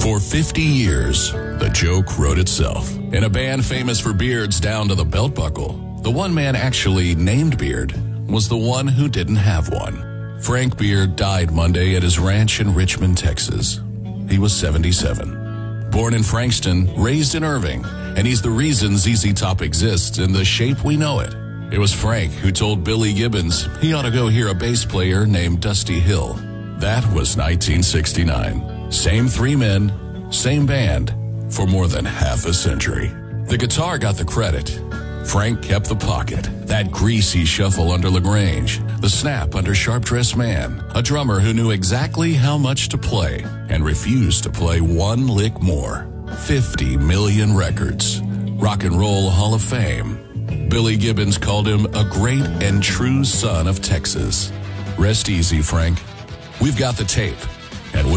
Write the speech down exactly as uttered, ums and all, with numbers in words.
For fifty years, the joke wrote itself. In a band famous for beards down to the belt buckle, the one man actually named Beard was the one who didn't have one. Frank Beard died Monday at his ranch in Richmond, Texas. He was seventy-seven. Born in Frankston, raised in Irving, and he's the reason Z Z Top exists in the shape we know it. It was Frank who told Billy Gibbons he ought to go hear a bass player named Dusty Hill. That was nineteen sixty-nine. Same three men, same band, for more than half a century. The guitar got the credit. Frank kept the pocket, that greasy shuffle under LaGrange, the snap under Sharp Dressed Man, a drummer who knew exactly how much to play and refused to play one lick more. fifty million records. Rock and Roll Hall of Fame. Billy Gibbons called him a great and true son of Texas. Rest easy, Frank. We've got the tape, and we'll